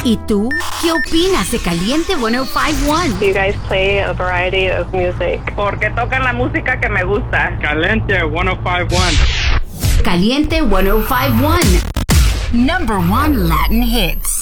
¿Y tú? ¿Qué opinas de Caliente 105.1? You guys play a variety of music. Porque tocan la música que me gusta. Caliente 105.1. Caliente 105.1. Number 1 Latin hits.